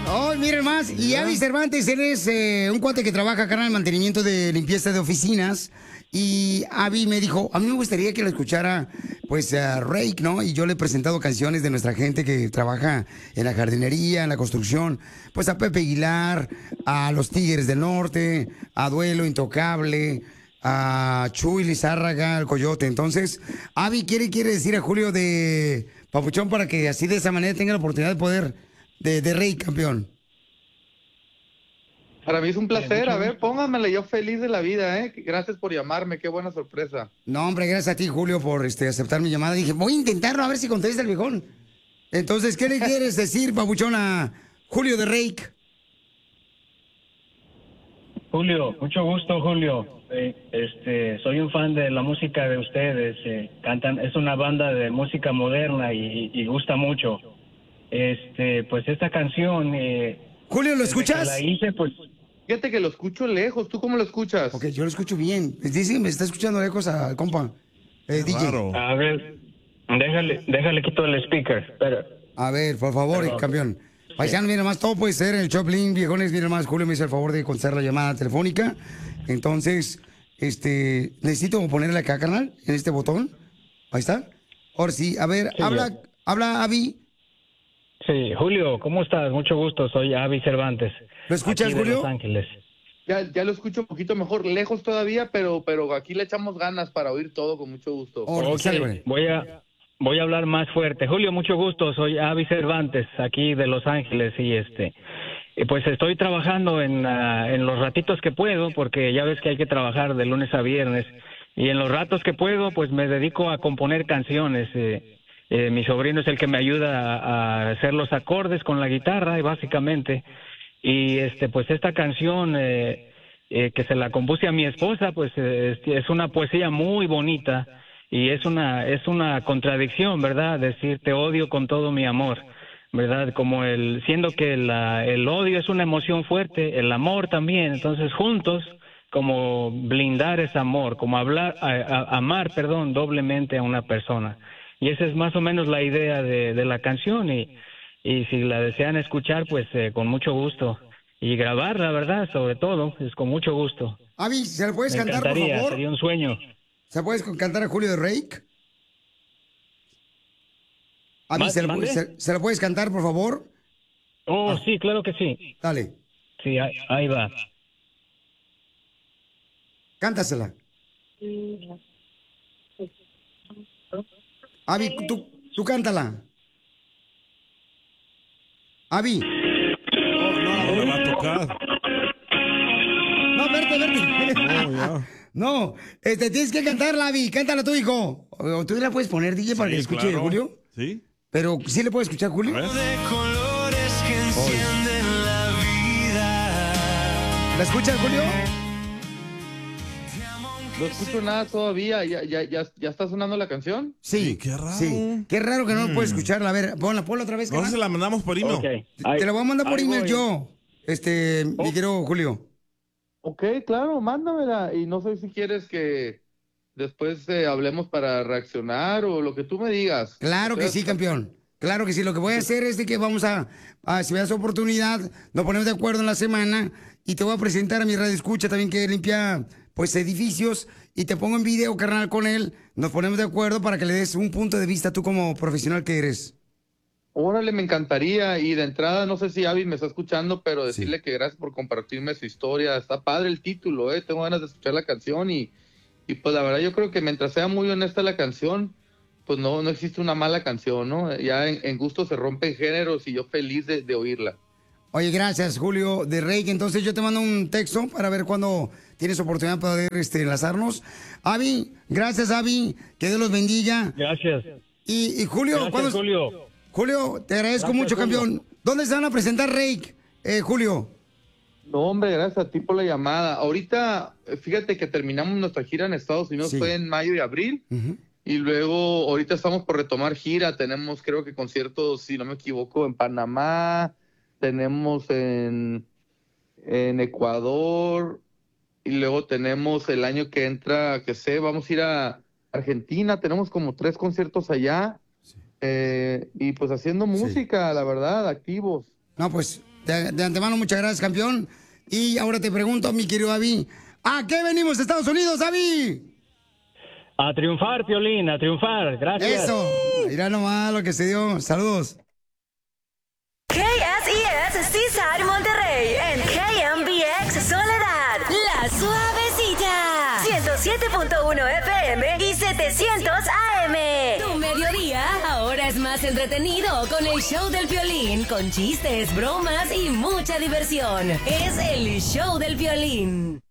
Oh, miren más. Y Avi Cervantes, él es un cuate que trabaja acá en el mantenimiento de limpieza de oficinas. Y Avi me dijo, a mí me gustaría que lo escuchara, pues, a Rake, ¿no? Y yo le he presentado canciones de nuestra gente que trabaja en la jardinería, en la construcción. Pues a Pepe Aguilar, a los Tigres del Norte, a Duelo Intocable, a Chuy Lizárraga, al Coyote. Entonces, Avi quiere decir a Julio de Papuchón para que así de esa manera tenga la oportunidad de poder, de Rey campeón. Para mí es un placer, a ver, póngamela, yo feliz de la vida, ¿eh? Gracias por llamarme, qué buena sorpresa. No, hombre, gracias a ti, Julio, por aceptar mi llamada. Dije, voy a intentarlo a ver si contesta el viejón. Entonces, ¿qué le quieres decir, Papuchón, a Julio de Rake? Julio, mucho gusto, Julio. Soy un fan de la música de ustedes. Cantan, es una banda de música moderna y gusta mucho. Pues esta canción. Julio, ¿lo escuchas? La hice, pues. Fíjate que lo escucho lejos, ¿tú cómo lo escuchas? Ok, yo lo escucho bien. Dice que me está escuchando lejos al compa. DJ. A ver, déjale quito el speaker. Espera. A ver, por favor, campeón. Paisano, mira más, todo puede ser en el Choplin, viejones, mira más, Julio me hizo el favor de contestar la llamada telefónica. Entonces, necesito ponerle acá, canal, en este botón. Ahí está. Ahora sí, a ver, Sí, habla Avi. Sí, Julio, ¿cómo estás? Mucho gusto, soy Avi Cervantes. ¿Lo escuchas, aquí de Julio? Los Ángeles. Ya lo escucho un poquito mejor, lejos todavía, pero aquí le echamos ganas para oír todo con mucho gusto. Okay, voy a hablar más fuerte. Julio, mucho gusto, soy Avi Cervantes, aquí de Los Ángeles, y pues estoy trabajando en los ratitos que puedo, porque ya ves que hay que trabajar de lunes a viernes, y en los ratos que puedo, pues me dedico a componer canciones. Mi sobrino es el que me ayuda a hacer los acordes con la guitarra, y básicamente, y pues esta canción que se la compuse a mi esposa, pues es una poesía muy bonita, y es una contradicción, ¿verdad? Decir te odio con todo mi amor, ¿verdad? Como siendo que el odio es una emoción fuerte, el amor también, entonces juntos como blindar ese amor, como amar, doblemente a una persona. Y esa es más o menos la idea de la canción, y si la desean escuchar, pues con mucho gusto. Y grabarla, ¿verdad? Sobre todo, es con mucho gusto. Avi, ¿se la puedes cantar, por encantaría, favor? sería un sueño. ¿Se puedes cantar a Julio de Rake? Avi, ¿se la puedes cantar, por favor? Oh, sí, claro que sí. Dale. Sí, ahí va. Cántasela. Avi, tú cántala. Avi. No le va a tocar. No, verte. No, tienes que cantarla, Avi. Cántala tú, hijo. O tú la puedes poner, DJ, para que escuche, claro. Julio. Sí. Pero, ¿sí le puedo escuchar, Julio? A ver. De colores que encienden la vida. ¿La escuchas, Julio? No escucho nada todavía, ¿ya está sonando la canción? Sí. Qué raro. Sí. Qué raro que no lo puedes escucharla. A ver, ponla otra vez, No carnal. se la mandamos por email. Okay. Te la voy a mandar por ahí email voy. yo. Mi querido Julio. Ok, claro, mándamela. Y no sé si quieres que después hablemos para reaccionar o lo que tú me digas. Claro que sí, campeón. Claro que sí. Lo que voy a hacer es de que vamos si me das oportunidad, nos ponemos de acuerdo en la semana y te voy a presentar a mi radio escucha también que limpia pues edificios y te pongo en video, carnal, con él. Nos ponemos de acuerdo para que le des un punto de vista tú como profesional que eres. Órale, me encantaría. Y de entrada, no sé si Avi me está escuchando, pero decirle que gracias por compartirme su historia. Está padre el título, tengo ganas de escuchar la canción y pues la verdad yo creo que mientras sea muy honesta la canción, pues no existe una mala canción, ¿no? Ya en gusto se rompen géneros y yo feliz de oírla. Oye, gracias, Julio de Rey. Entonces yo te mando un texto para ver cuándo tienes oportunidad de poder enlazarnos. Avi, gracias, Avi. Que Dios los bendiga. Gracias. Y Julio, Gracias, Julio, te agradezco mucho, Julio. campeón. ¿Dónde se van a presentar, Rake, Julio? No, hombre, gracias a ti por la llamada. Ahorita, fíjate que terminamos nuestra gira en Estados Unidos, fue en mayo y abril. Y luego, ahorita estamos por retomar gira. Tenemos, creo que conciertos, si no me equivoco, en Panamá. Tenemos en Ecuador. Y luego tenemos el año que entra, vamos a ir a Argentina. Tenemos como 3 conciertos allá. Y pues haciendo música, la verdad, activos. No, pues, de antemano, muchas gracias, campeón. Y ahora te pregunto, mi querido Abby, ¿a qué venimos a Estados Unidos, Abby? A triunfar, Piolín, a triunfar. Gracias. Eso. Mira nomás lo que se dio. Saludos. KSES Seaside Monterrey en KMBX Soledad, La Suavecita, 107.1 FM y 700 AM. Tu mediodía ahora es más entretenido con el show del Piolín, con chistes, bromas y mucha diversión. Es el show del Piolín.